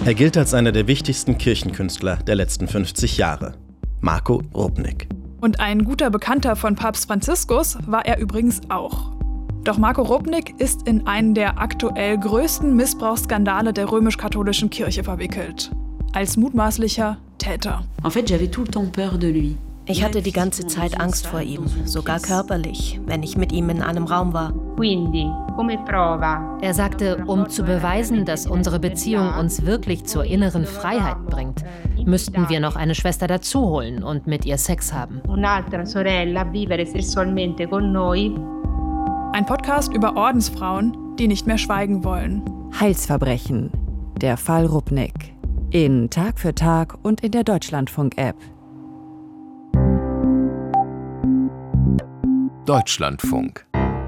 Er gilt als einer der wichtigsten Kirchenkünstler der letzten 50 Jahre. Marko Rupnik. Und ein guter Bekannter von Papst Franziskus war er übrigens auch. Doch Marko Rupnik ist in einen der aktuell größten Missbrauchsskandale der römisch-katholischen Kirche verwickelt. Als mutmaßlicher Täter. Ich hatte die ganze Zeit Angst vor ihm, sogar körperlich, wenn ich mit ihm in einem Raum war. Er sagte, um zu beweisen, dass unsere Beziehung uns wirklich zur inneren Freiheit bringt, müssten wir noch eine Schwester dazu holen und mit ihr Sex haben. Ein Podcast über Ordensfrauen, die nicht mehr schweigen wollen. Heilsverbrechen. Der Fall Rupnik. In Tag für Tag und in der Deutschlandfunk-App. Deutschlandfunk.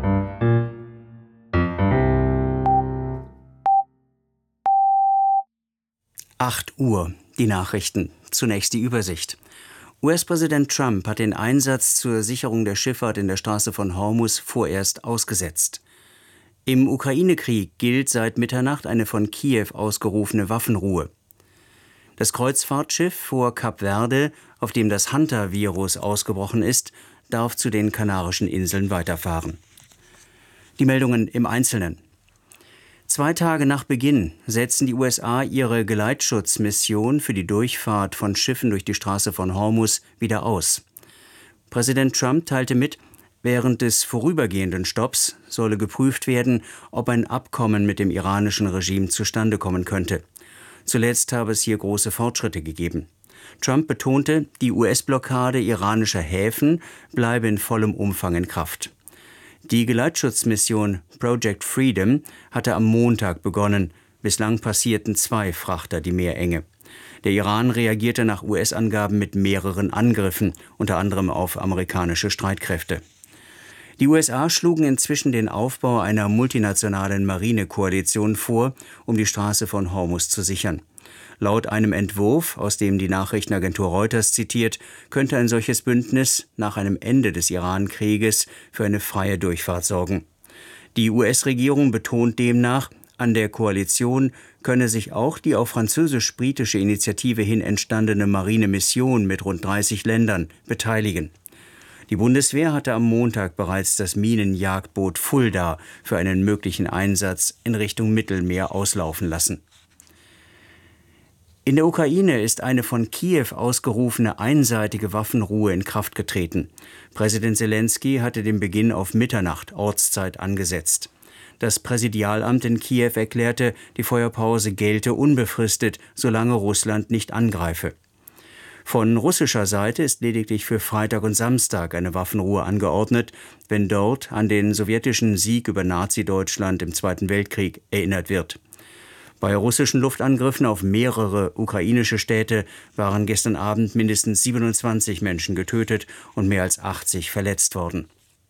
Acht Uhr, die Nachrichten. Zunächst die Übersicht. US-Präsident Trump hat den Einsatz zur Sicherung der Schifffahrt in der Straße von Hormuz vorerst ausgesetzt. Im Ukraine-Krieg gilt seit Mitternacht eine von Kiew ausgerufene Waffenruhe. Das Kreuzfahrtschiff vor Kap Verde, auf dem das Hunter-Virus ausgebrochen ist, darf zu den Kanarischen Inseln weiterfahren. Die Meldungen im Einzelnen. 2 Tage nach Beginn setzen die USA ihre Geleitschutzmission für die Durchfahrt von Schiffen durch die Straße von Hormuz wieder aus. Präsident Trump teilte mit, während des vorübergehenden Stopps solle geprüft werden, ob ein Abkommen mit dem iranischen Regime zustande kommen könnte. Zuletzt habe es hier große Fortschritte gegeben. Trump betonte, die US-Blockade iranischer Häfen bleibe in vollem Umfang in Kraft. Die Geleitschutzmission Project Freedom hatte am Montag begonnen. Bislang passierten 2 Frachter die Meerenge. Der Iran reagierte nach US-Angaben mit mehreren Angriffen, unter anderem auf amerikanische Streitkräfte. Die USA schlugen inzwischen den Aufbau einer multinationalen Marinekoalition vor, um die Straße von Hormuz zu sichern. Laut einem Entwurf, aus dem die Nachrichtenagentur Reuters zitiert, könnte ein solches Bündnis nach einem Ende des Iran-Krieges für eine freie Durchfahrt sorgen. Die US-Regierung betont demnach, an der Koalition könne sich auch die auf französisch-britische Initiative hin entstandene Marinemission mit rund 30 Ländern beteiligen. Die Bundeswehr hatte am Montag bereits das Minenjagdboot Fulda für einen möglichen Einsatz in Richtung Mittelmeer auslaufen lassen. In der Ukraine ist eine von Kiew ausgerufene einseitige Waffenruhe in Kraft getreten. Präsident Selenskyj hatte den Beginn auf Mitternacht Ortszeit angesetzt. Das Präsidialamt in Kiew erklärte, die Feuerpause gelte unbefristet, solange Russland nicht angreife. Von russischer Seite ist lediglich für Freitag und Samstag eine Waffenruhe angeordnet, wenn dort an den sowjetischen Sieg über Nazi-Deutschland im Zweiten Weltkrieg erinnert wird. Bei russischen Luftangriffen auf mehrere ukrainische Städte waren gestern Abend mindestens 27 Menschen getötet und mehr als 80 verletzt worden.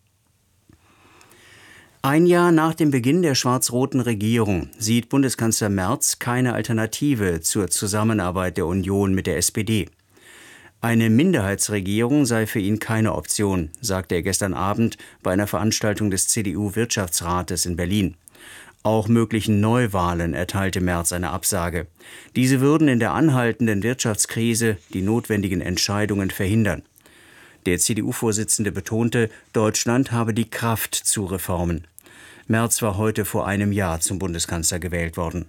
Ein Jahr nach dem Beginn der schwarz-roten Regierung sieht Bundeskanzler Merz keine Alternative zur Zusammenarbeit der Union mit der SPD. Eine Minderheitsregierung sei für ihn keine Option, sagte er gestern Abend bei einer Veranstaltung des CDU-Wirtschaftsrates in Berlin. Auch möglichen Neuwahlen erteilte Merz eine Absage. Diese würden in der anhaltenden Wirtschaftskrise die notwendigen Entscheidungen verhindern. Der CDU-Vorsitzende betonte, Deutschland habe die Kraft zu Reformen. Merz war heute vor einem Jahr zum Bundeskanzler gewählt worden.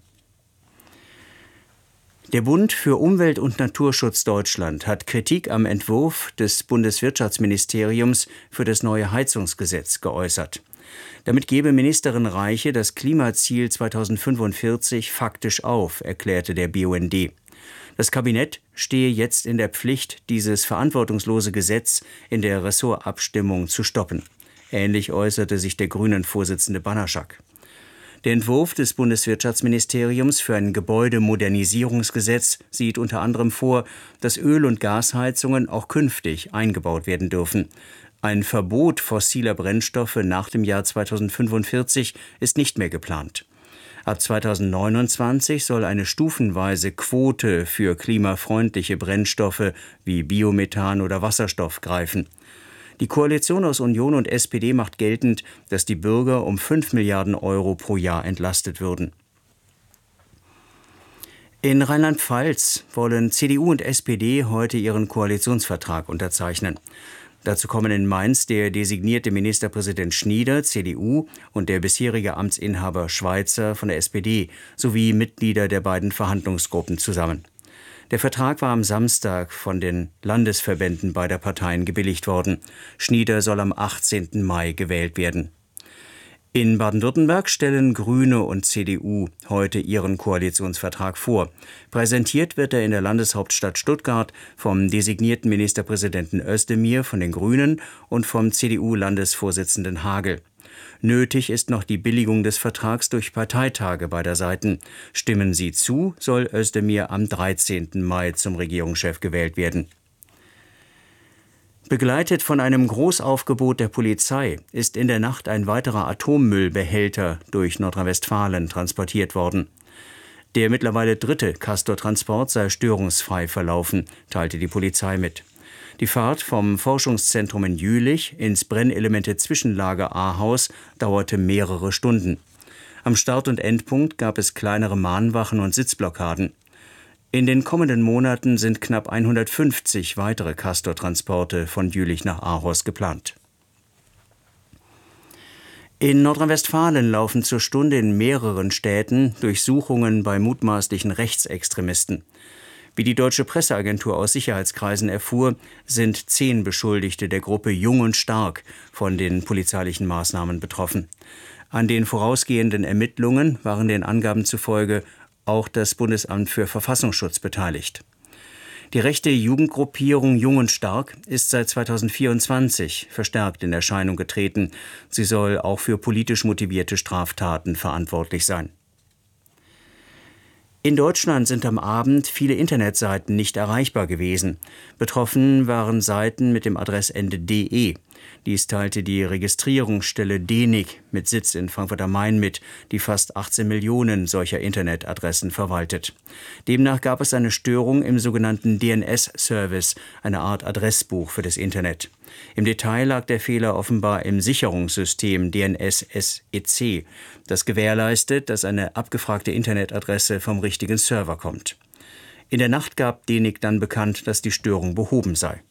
Der Bund für Umwelt und Naturschutz Deutschland hat Kritik am Entwurf des Bundeswirtschaftsministeriums für das neue Heizungsgesetz geäußert. Damit gebe Ministerin Reiche das Klimaziel 2045 faktisch auf, erklärte der BUND. Das Kabinett stehe jetzt in der Pflicht, dieses verantwortungslose Gesetz in der Ressortabstimmung zu stoppen. Ähnlich äußerte sich der Grünen-Vorsitzende Banaschak. Der Entwurf des Bundeswirtschaftsministeriums für ein Gebäudemodernisierungsgesetz sieht unter anderem vor, dass Öl- und Gasheizungen auch künftig eingebaut werden dürfen. Ein Verbot fossiler Brennstoffe nach dem Jahr 2045 ist nicht mehr geplant. Ab 2029 soll eine stufenweise Quote für klimafreundliche Brennstoffe wie Biomethan oder Wasserstoff greifen. Die Koalition aus Union und SPD macht geltend, dass die Bürger um 5 Milliarden Euro pro Jahr entlastet würden. In Rheinland-Pfalz wollen CDU und SPD heute ihren Koalitionsvertrag unterzeichnen. Dazu kommen in Mainz der designierte Ministerpräsident Schnieder, CDU, und der bisherige Amtsinhaber Schweizer von der SPD sowie Mitglieder der beiden Verhandlungsgruppen zusammen. Der Vertrag war am Samstag von den Landesverbänden beider Parteien gebilligt worden. Schnieder soll am 18. Mai gewählt werden. In Baden-Württemberg stellen Grüne und CDU heute ihren Koalitionsvertrag vor. Präsentiert wird er in der Landeshauptstadt Stuttgart vom designierten Ministerpräsidenten Özdemir von den Grünen und vom CDU-Landesvorsitzenden Hagel. Nötig ist noch die Billigung des Vertrags durch Parteitage beider Seiten. Stimmen sie zu, soll Özdemir am 13. Mai zum Regierungschef gewählt werden. Begleitet von einem Großaufgebot der Polizei ist in der Nacht ein weiterer Atommüllbehälter durch Nordrhein-Westfalen transportiert worden. Der mittlerweile 3. Castor-Transport sei störungsfrei verlaufen, teilte die Polizei mit. Die Fahrt vom Forschungszentrum in Jülich ins Brennelemente-Zwischenlager Ahaus dauerte mehrere Stunden. Am Start- und Endpunkt gab es kleinere Mahnwachen und Sitzblockaden. In den kommenden Monaten sind knapp 150 weitere Castor-Transporte von Jülich nach Ahaus geplant. In Nordrhein-Westfalen laufen zur Stunde in mehreren Städten Durchsuchungen bei mutmaßlichen Rechtsextremisten. Wie die Deutsche Presseagentur aus Sicherheitskreisen erfuhr, sind 10 Beschuldigte der Gruppe Jung und Stark von den polizeilichen Maßnahmen betroffen. An den vorausgehenden Ermittlungen waren den Angaben zufolge auch das Bundesamt für Verfassungsschutz beteiligt. Die rechte Jugendgruppierung Jung und Stark ist seit 2024 verstärkt in Erscheinung getreten. Sie soll auch für politisch motivierte Straftaten verantwortlich sein. In Deutschland sind am Abend viele Internetseiten nicht erreichbar gewesen. Betroffen waren Seiten mit dem Adressende .de. Dies teilte die Registrierungsstelle DENIC mit Sitz in Frankfurt am Main mit, die fast 18 Millionen solcher Internetadressen verwaltet. Demnach gab es eine Störung im sogenannten DNS-Service, eine Art Adressbuch für das Internet. Im Detail lag der Fehler offenbar im Sicherungssystem DNS-SEC, das gewährleistet, dass eine abgefragte Internetadresse vom richtigen Server kommt. In der Nacht gab DENIC dann bekannt, dass die Störung behoben sei.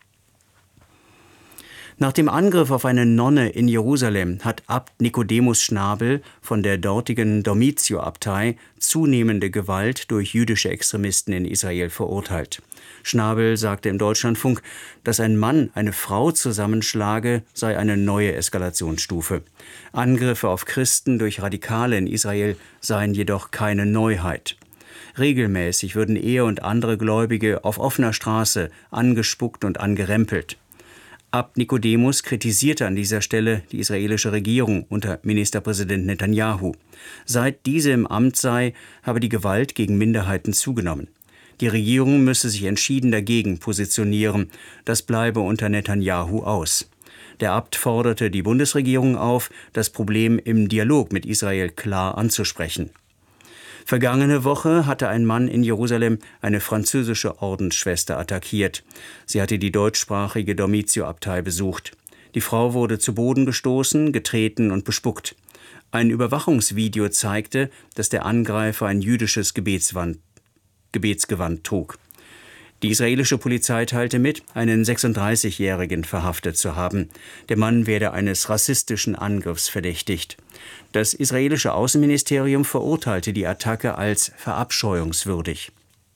Nach dem Angriff auf eine Nonne in Jerusalem hat Abt Nikodemus Schnabel von der dortigen Dormitio-Abtei zunehmende Gewalt durch jüdische Extremisten in Israel verurteilt. Schnabel sagte im Deutschlandfunk, dass ein Mann eine Frau zusammenschlage, sei eine neue Eskalationsstufe. Angriffe auf Christen durch Radikale in Israel seien jedoch keine Neuheit. Regelmäßig würden er und andere Gläubige auf offener Straße angespuckt und angerempelt. Abt Nikodemus kritisierte an dieser Stelle die israelische Regierung unter Ministerpräsident Netanyahu. Seit diese im Amt sei, habe die Gewalt gegen Minderheiten zugenommen. Die Regierung müsse sich entschieden dagegen positionieren. Das bleibe unter Netanyahu aus. Der Abt forderte die Bundesregierung auf, das Problem im Dialog mit Israel klar anzusprechen. Vergangene Woche hatte ein Mann in Jerusalem eine französische Ordensschwester attackiert. Sie hatte die deutschsprachige Dormitio-Abtei besucht. Die Frau wurde zu Boden gestoßen, getreten und bespuckt. Ein Überwachungsvideo zeigte, dass der Angreifer ein jüdisches Gebetsgewand trug. Die israelische Polizei teilte mit, einen 36-Jährigen verhaftet zu haben. Der Mann werde eines rassistischen Angriffs verdächtigt. Das israelische Außenministerium verurteilte die Attacke als verabscheuungswürdig.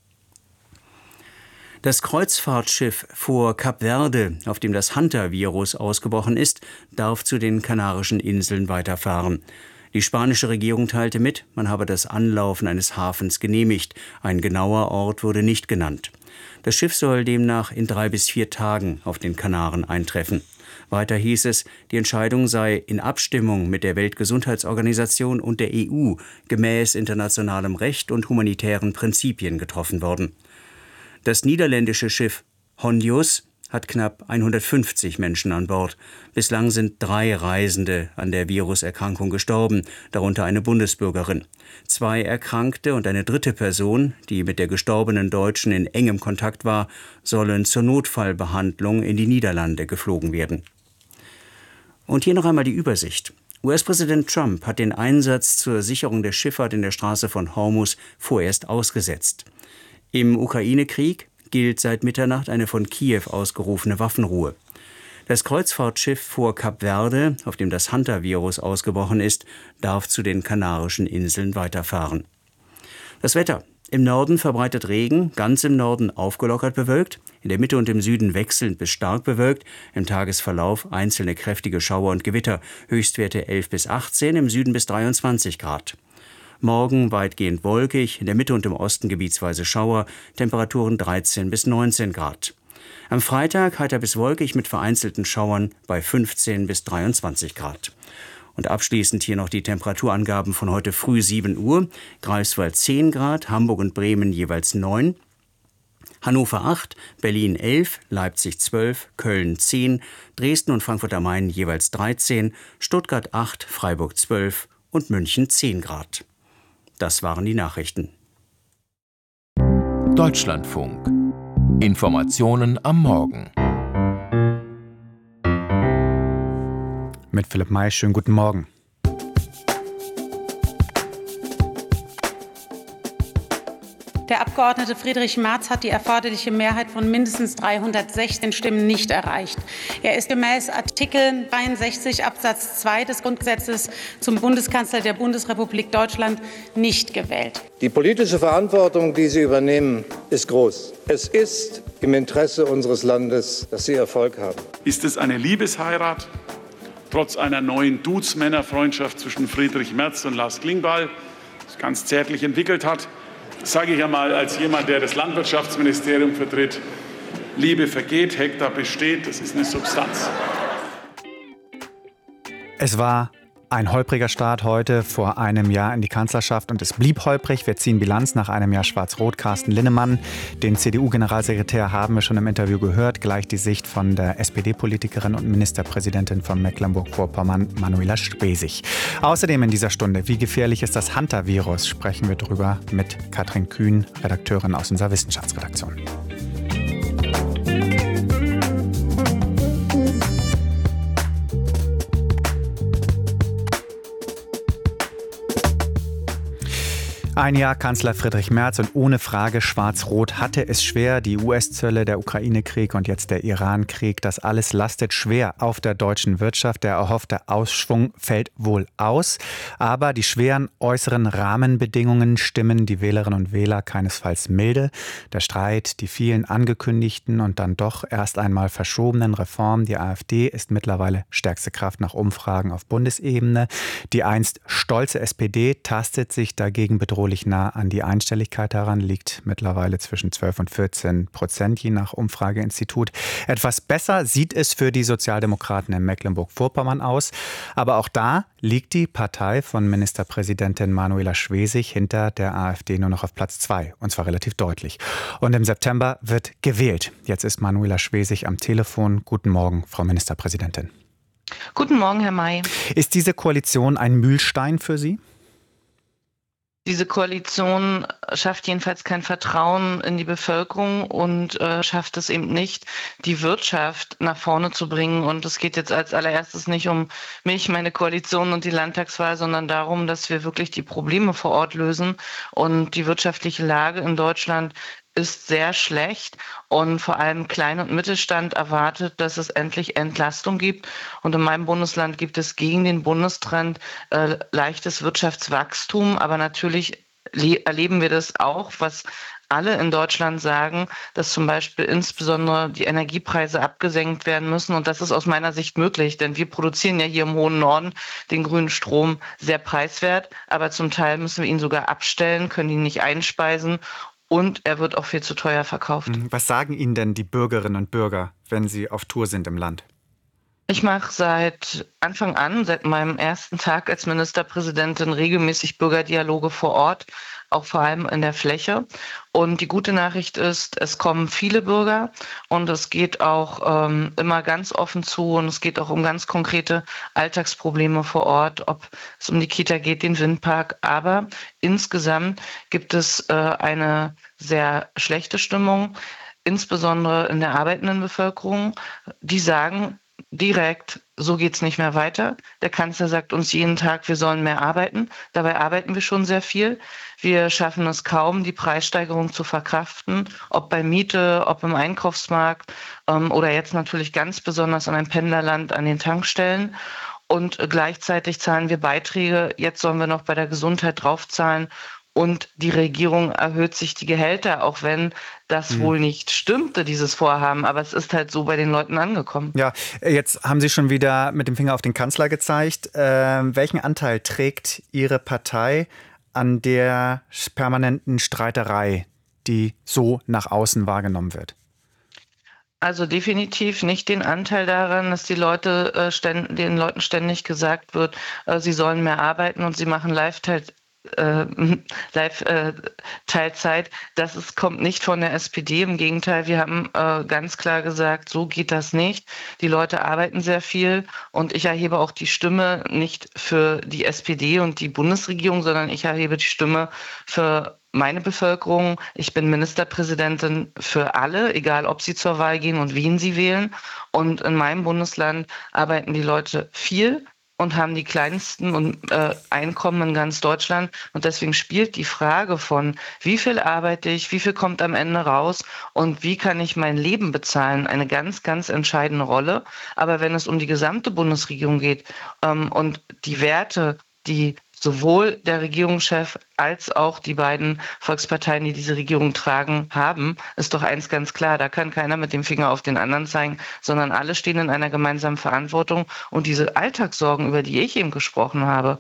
Das Kreuzfahrtschiff vor Kap Verde, auf dem das Hunter-Virus ausgebrochen ist, darf zu den Kanarischen Inseln weiterfahren. Die spanische Regierung teilte mit, man habe das Anlaufen eines Hafens genehmigt. Ein genauer Ort wurde nicht genannt. Das Schiff soll demnach in 3 bis 4 Tagen auf den Kanaren eintreffen. Weiter hieß es, die Entscheidung sei in Abstimmung mit der Weltgesundheitsorganisation und der EU gemäß internationalem Recht und humanitären Prinzipien getroffen worden. Das niederländische Schiff Hondius hat knapp 150 Menschen an Bord. Bislang sind 3 Reisende an der Viruserkrankung gestorben, darunter eine Bundesbürgerin. 2 Erkrankte und eine 3. Person, die mit der gestorbenen Deutschen in engem Kontakt war, sollen zur Notfallbehandlung in die Niederlande geflogen werden. Und hier noch einmal die Übersicht. US-Präsident Trump hat den Einsatz zur Sicherung der Schifffahrt in der Straße von Hormuz vorerst ausgesetzt. Im Ukraine-Krieg gilt seit Mitternacht eine von Kiew ausgerufene Waffenruhe. Das Kreuzfahrtschiff vor Kap Verde, auf dem das Hunter-Virus ausgebrochen ist, darf zu den Kanarischen Inseln weiterfahren. Das Wetter. Im Norden verbreitet Regen, ganz im Norden aufgelockert bewölkt, in der Mitte und im Süden wechselnd bis stark bewölkt, im Tagesverlauf einzelne kräftige Schauer und Gewitter, Höchstwerte 11 bis 18, im Süden bis 23 Grad. Morgen weitgehend wolkig, in der Mitte und im Osten gebietsweise Schauer, Temperaturen 13 bis 19 Grad. Am Freitag heiter bis wolkig mit vereinzelten Schauern bei 15 bis 23 Grad. Und abschließend hier noch die Temperaturangaben von heute früh 7 Uhr. Greifswald 10 Grad, Hamburg und Bremen jeweils 9, Hannover 8, Berlin 11, Leipzig 12, Köln 10, Dresden und Frankfurt am Main jeweils 13, Stuttgart 8, Freiburg 12 und München 10 Grad. Das waren die Nachrichten. Deutschlandfunk. Informationen am Morgen. Mit Philipp May, schönen guten Morgen. Der Abgeordnete Friedrich Merz hat die erforderliche Mehrheit von mindestens 316 Stimmen nicht erreicht. Er ist gemäß Artikel 63 Absatz 2 des Grundgesetzes zum Bundeskanzler der Bundesrepublik Deutschland nicht gewählt. Die politische Verantwortung, die Sie übernehmen, ist groß. Es ist im Interesse unseres Landes, dass Sie Erfolg haben. Ist es eine Liebesheirat? Trotz einer neuen Dudes-Männerfreundschaft zwischen Friedrich Merz und Lars Klingbeil, das ganz zärtlich entwickelt hat, sage ich einmal als jemand, der das Landwirtschaftsministerium vertritt: Liebe vergeht, Hektar besteht, das ist eine Substanz. Es war ein holpriger Start heute vor einem Jahr in die Kanzlerschaft und es blieb holprig. Wir ziehen Bilanz nach einem Jahr Schwarz-Rot. Carsten Linnemann, den CDU-Generalsekretär, haben wir schon im Interview gehört. Gleich die Sicht von der SPD-Politikerin und Ministerpräsidentin von Mecklenburg-Vorpommern, Manuela Schwesig. Außerdem in dieser Stunde: Wie gefährlich ist das Hunter-Virus? Sprechen wir drüber mit Katrin Kühn, Redakteurin aus unserer Wissenschaftsredaktion. Ein Jahr Kanzler Friedrich Merz und ohne Frage Schwarz-Rot hatte es schwer. Die US-Zölle, der Ukraine-Krieg und jetzt der Iran-Krieg, das alles lastet schwer auf der deutschen Wirtschaft. Der erhoffte Ausschwung fällt wohl aus. Aber die schweren äußeren Rahmenbedingungen stimmen die Wählerinnen und Wähler keinesfalls milde. Der Streit, die vielen angekündigten und dann doch erst einmal verschobenen Reformen. Die AfD ist mittlerweile stärkste Kraft nach Umfragen auf Bundesebene. Die einst stolze SPD tastet sich dagegen bedrohlich nah an die Einstelligkeit heran, liegt mittlerweile zwischen 12 und 14%, je nach Umfrageinstitut. Etwas besser sieht es für die Sozialdemokraten in Mecklenburg-Vorpommern aus. Aber auch da liegt die Partei von Ministerpräsidentin Manuela Schwesig hinter der AfD nur noch auf Platz 2. Und zwar relativ deutlich. Und im September wird gewählt. Jetzt ist Manuela Schwesig am Telefon. Guten Morgen, Frau Ministerpräsidentin. Guten Morgen, Herr May. Ist diese Koalition ein Mühlstein für Sie? Diese Koalition schafft jedenfalls kein Vertrauen in die Bevölkerung und schafft es eben nicht, die Wirtschaft nach vorne zu bringen. Und es geht jetzt als allererstes nicht um mich, meine Koalition und die Landtagswahl, sondern darum, dass wir wirklich die Probleme vor Ort lösen. Und die wirtschaftliche Lage in Deutschland ist sehr schlecht und vor allem Klein- und Mittelstand erwartet, dass es endlich Entlastung gibt. Und in meinem Bundesland gibt es gegen den Bundestrend leichtes Wirtschaftswachstum. Aber natürlich erleben wir das auch, was alle in Deutschland sagen, dass zum Beispiel insbesondere die Energiepreise abgesenkt werden müssen. Und das ist aus meiner Sicht möglich, denn wir produzieren ja hier im hohen Norden den grünen Strom sehr preiswert. Aber zum Teil müssen wir ihn sogar abstellen, können ihn nicht einspeisen. Und er wird auch viel zu teuer verkauft. Was sagen Ihnen denn die Bürgerinnen und Bürger, wenn Sie auf Tour sind im Land? Ich mache seit Anfang an, seit meinem ersten Tag als Ministerpräsidentin, regelmäßig Bürgerdialoge vor Ort, auch vor allem in der Fläche. Und die gute Nachricht ist, es kommen viele Bürger und es geht auch immer ganz offen zu und es geht auch um ganz konkrete Alltagsprobleme vor Ort, ob es um die Kita geht, den Windpark. Aber insgesamt gibt es eine sehr schlechte Stimmung, insbesondere in der arbeitenden Bevölkerung. Die sagen, direkt, so geht's nicht mehr weiter. Der Kanzler sagt uns jeden Tag, wir sollen mehr arbeiten. Dabei arbeiten wir schon sehr viel. Wir schaffen es kaum, die Preissteigerung zu verkraften, ob bei Miete, ob im Einkaufsmarkt oder jetzt natürlich ganz besonders an einem Pendlerland an den Tankstellen. Und gleichzeitig zahlen wir Beiträge. Jetzt sollen wir noch bei der Gesundheit draufzahlen. Und die Regierung erhöht sich die Gehälter, auch wenn das wohl nicht stimmte, dieses Vorhaben. Aber es ist halt so bei den Leuten angekommen. Ja, jetzt haben Sie schon wieder mit dem Finger auf den Kanzler gezeigt. Welchen Anteil trägt Ihre Partei an der permanenten Streiterei, die so nach außen wahrgenommen wird? Also definitiv nicht den Anteil daran, dass den Leuten ständig gesagt wird, sie sollen mehr arbeiten und sie machen Teilzeit. Das kommt nicht von der SPD. Im Gegenteil, wir haben ganz klar gesagt, so geht das nicht. Die Leute arbeiten sehr viel und ich erhebe auch die Stimme nicht für die SPD und die Bundesregierung, sondern ich erhebe die Stimme für meine Bevölkerung. Ich bin Ministerpräsidentin für alle, egal ob sie zur Wahl gehen und wen sie wählen. Und in meinem Bundesland arbeiten die Leute viel und haben die kleinsten Einkommen in ganz Deutschland. Und deswegen spielt die Frage von, wie viel arbeite ich, wie viel kommt am Ende raus und wie kann ich mein Leben bezahlen, eine ganz, ganz entscheidende Rolle. Aber wenn es um die gesamte Bundesregierung geht und die Werte, die sowohl der Regierungschef als auch die beiden Volksparteien, die diese Regierung tragen, haben, ist doch eins ganz klar. Da kann keiner mit dem Finger auf den anderen zeigen, sondern alle stehen in einer gemeinsamen Verantwortung. Und diese Alltagssorgen, über die ich eben gesprochen habe,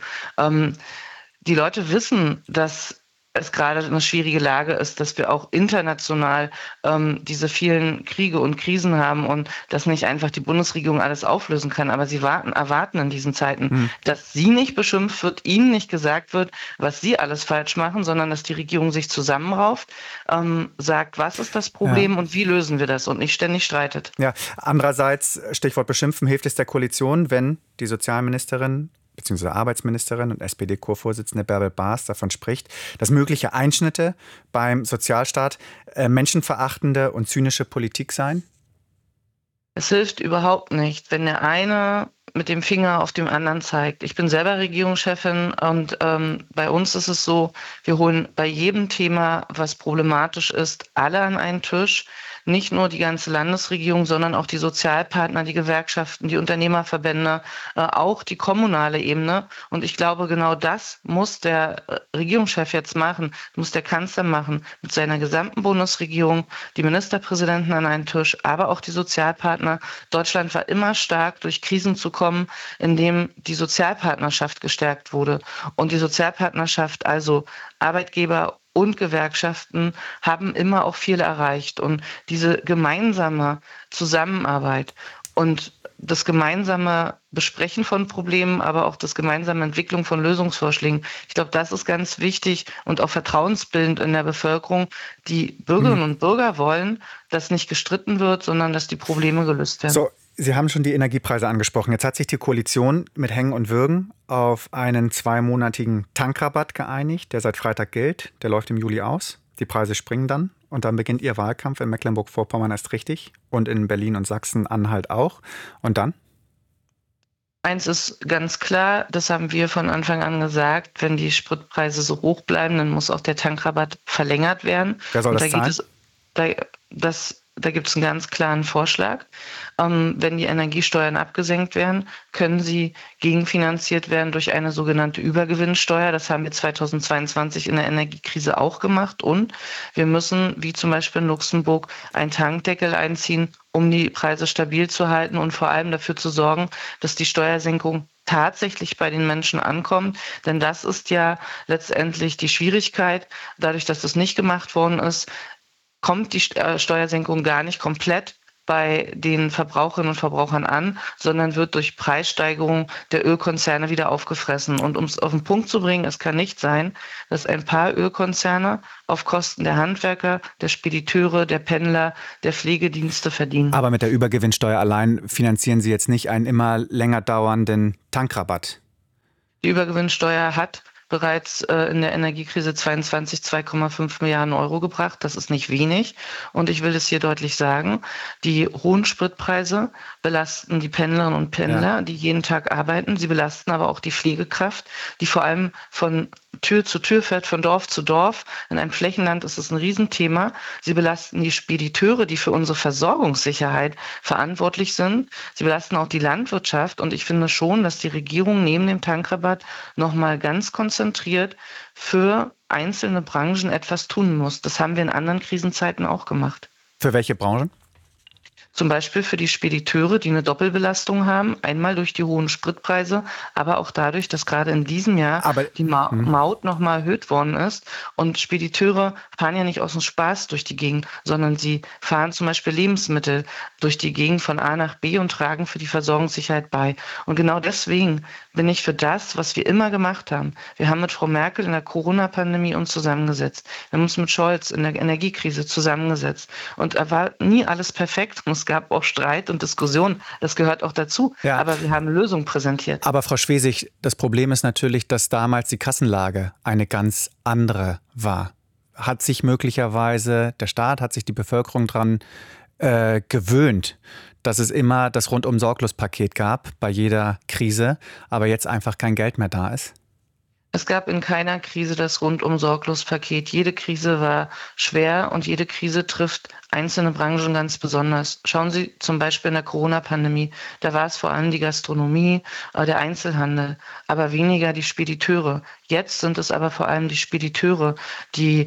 die Leute wissen, dass es gerade eine schwierige Lage ist, dass wir auch international diese vielen Kriege und Krisen haben und dass nicht einfach die Bundesregierung alles auflösen kann. Aber sie erwarten in diesen Zeiten, dass sie nicht beschimpft wird, ihnen nicht gesagt wird, was sie alles falsch machen, sondern dass die Regierung sich zusammenrauft, sagt, was ist das Problem und wie lösen wir das und nicht ständig streitet. Ja, andererseits, Stichwort beschimpfen, hilft es der Koalition, wenn die Sozialministerin bzw. Arbeitsministerin und SPD-Chorvorsitzende Bärbel Baas davon spricht, dass mögliche Einschnitte beim Sozialstaat menschenverachtende und zynische Politik seien? Es hilft überhaupt nicht, wenn der eine mit dem Finger auf dem anderen zeigt. Ich bin selber Regierungschefin und bei uns ist es so, wir holen bei jedem Thema, was problematisch ist, alle an einen Tisch. Nicht nur die ganze Landesregierung, sondern auch die Sozialpartner, die Gewerkschaften, die Unternehmerverbände, auch die kommunale Ebene. Und ich glaube, genau das muss der Regierungschef jetzt machen, muss der Kanzler machen, mit seiner gesamten Bundesregierung, die Ministerpräsidenten an einen Tisch, aber auch die Sozialpartner. Deutschland war immer stark, durch Krisen zu kommen, indem die Sozialpartnerschaft gestärkt wurde. Und die Sozialpartnerschaft, also Arbeitgeber und Gewerkschaften, haben immer auch viel erreicht. Und diese gemeinsame Zusammenarbeit und das gemeinsame Besprechen von Problemen, aber auch das gemeinsame Entwicklung von Lösungsvorschlägen, ich glaube, das ist ganz wichtig und auch vertrauensbildend in der Bevölkerung. Die Bürgerinnen und Bürger wollen, dass nicht gestritten wird, sondern dass die Probleme gelöst werden. So, Sie haben schon die Energiepreise angesprochen. Jetzt hat sich die Koalition mit Hängen und Würgen auf einen 2-monatigen Tankrabatt geeinigt, der seit Freitag gilt. Der läuft im Juli aus. Die Preise springen dann und dann beginnt Ihr Wahlkampf in Mecklenburg-Vorpommern erst richtig und in Berlin und Sachsen-Anhalt auch. Und dann? Eins ist ganz klar, das haben wir von Anfang an gesagt, wenn die Spritpreise so hoch bleiben, dann muss auch der Tankrabatt verlängert werden. Wer soll das zahlen? Da gibt es einen ganz klaren Vorschlag. Wenn die Energiesteuern abgesenkt werden, können sie gegenfinanziert werden durch eine sogenannte Übergewinnsteuer. Das haben wir 2022 in der Energiekrise auch gemacht. Und wir müssen, wie zum Beispiel in Luxemburg, einen Tankdeckel einziehen, um die Preise stabil zu halten und vor allem dafür zu sorgen, dass die Steuersenkung tatsächlich bei den Menschen ankommt. Denn das ist ja letztendlich die Schwierigkeit. Dadurch, dass das nicht gemacht worden ist, kommt die Steuersenkung gar nicht komplett bei den Verbraucherinnen und Verbrauchern an, sondern wird durch Preissteigerung der Ölkonzerne wieder aufgefressen. Und um es auf den Punkt zu bringen, es kann nicht sein, dass ein paar Ölkonzerne auf Kosten der Handwerker, der Spediteure, der Pendler, der Pflegedienste verdienen. Aber mit der Übergewinnsteuer allein finanzieren Sie jetzt nicht einen immer länger dauernden Tankrabatt. Die Übergewinnsteuer hat bereits in der Energiekrise 22 2,5 Milliarden Euro gebracht. Das ist nicht wenig. Und ich will es hier deutlich sagen, die hohen Spritpreise belasten die Pendlerinnen und Pendler, die jeden Tag arbeiten. Sie belasten aber auch die Pflegekraft, die vor allem von Tür zu Tür fährt, von Dorf zu Dorf. In einem Flächenland ist es ein Riesenthema. Sie belasten die Spediteure, die für unsere Versorgungssicherheit verantwortlich sind. Sie belasten auch die Landwirtschaft. Und ich finde schon, dass die Regierung neben dem Tankrabatt nochmal ganz konzentriert für einzelne Branchen etwas tun muss. Das haben wir in anderen Krisenzeiten auch gemacht. Für welche Branchen? Zum Beispiel für die Spediteure, die eine Doppelbelastung haben, einmal durch die hohen Spritpreise, aber auch dadurch, dass gerade in diesem Jahr die Maut nochmal erhöht worden ist. Und Spediteure fahren ja nicht aus dem Spaß durch die Gegend, sondern sie fahren zum Beispiel Lebensmittel durch die Gegend von A nach B und tragen für die Versorgungssicherheit bei. Und genau deswegen bin ich für das, was wir immer gemacht haben. Wir haben mit Frau Merkel in der Corona-Pandemie uns zusammengesetzt. Wir haben uns mit Scholz in der Energiekrise zusammengesetzt. Und da war nie alles perfekt. Es gab auch Streit und Diskussion. Das gehört auch dazu. Ja. Aber wir haben Lösungen präsentiert. Aber Frau Schwesig, das Problem ist natürlich, dass damals die Kassenlage eine ganz andere war. Hat sich möglicherweise, der Staat hat sich die Bevölkerung dran gewöhnt, dass es immer das Rundum-Sorglos-Paket gab bei jeder Krise, aber jetzt einfach kein Geld mehr da ist? Es gab in keiner Krise das Rundum-Sorglos-Paket. Jede Krise war schwer und jede Krise trifft einzelne Branchen ganz besonders. Schauen Sie zum Beispiel in der Corona-Pandemie, da war es vor allem die Gastronomie, der Einzelhandel, aber weniger die Spediteure. Jetzt sind es aber vor allem die Spediteure, die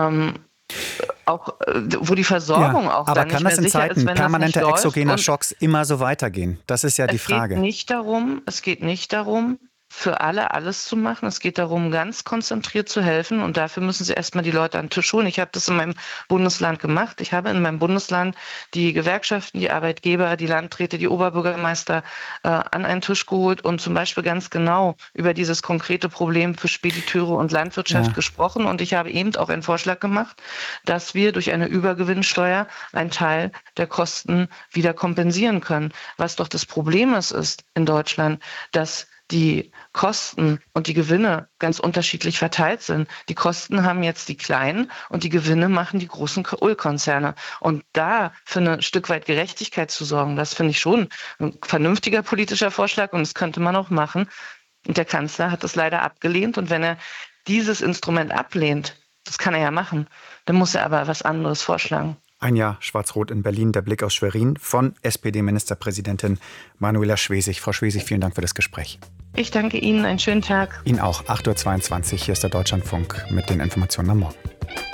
auch, wo die Versorgung auch dann nicht mehr sicher ist, wenn das nicht läuft. Aber kann das in Zeiten permanenter exogener Schocks immer so weitergehen? Das ist ja die Frage. Es geht nicht darum, für alle alles zu machen. Es geht darum, ganz konzentriert zu helfen. Und dafür müssen Sie erstmal die Leute an den Tisch holen. Ich habe das in meinem Bundesland gemacht. Ich habe in meinem Bundesland die Gewerkschaften, die Arbeitgeber, die Landräte, die Oberbürgermeister an einen Tisch geholt und zum Beispiel ganz genau über dieses konkrete Problem für Spediteure und Landwirtschaft gesprochen. Und ich habe eben auch einen Vorschlag gemacht, dass wir durch eine Übergewinnsteuer einen Teil der Kosten wieder kompensieren können. Was doch das Problem ist in Deutschland, dass die Kosten und die Gewinne ganz unterschiedlich verteilt sind. Die Kosten haben jetzt die Kleinen und die Gewinne machen die großen Ölkonzerne. Und da für ein Stück weit Gerechtigkeit zu sorgen, das finde ich schon ein vernünftiger politischer Vorschlag und das könnte man auch machen. Und der Kanzler hat das leider abgelehnt. Und wenn er dieses Instrument ablehnt, das kann er ja machen, dann muss er aber was anderes vorschlagen. Ein Jahr Schwarz-Rot in Berlin, der Blick aus Schwerin von SPD-Ministerpräsidentin Manuela Schwesig. Frau Schwesig, vielen Dank für das Gespräch. Ich danke Ihnen, einen schönen Tag. Ihnen auch, 8.22 Uhr, hier ist der Deutschlandfunk mit den Informationen am Morgen.